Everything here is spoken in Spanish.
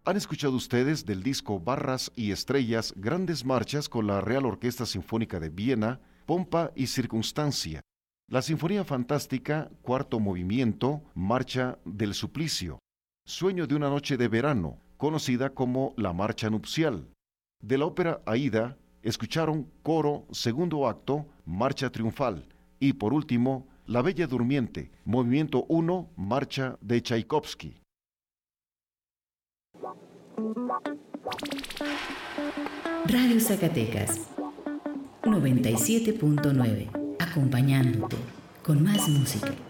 Han escuchado ustedes del disco Barras y Estrellas, grandes marchas con la Real Orquesta Sinfónica de Viena, Pompa y Circunstancia. La Sinfonía Fantástica, cuarto movimiento, Marcha del Suplicio. Sueño de una noche de verano, conocida como la Marcha Nupcial. De la ópera Aída, escucharon Coro, segundo acto, Marcha Triunfal. Y por último, La Bella Durmiente, movimiento 1, Marcha de Tchaikovsky. Radio Zacatecas 97.9, acompañándote con más música.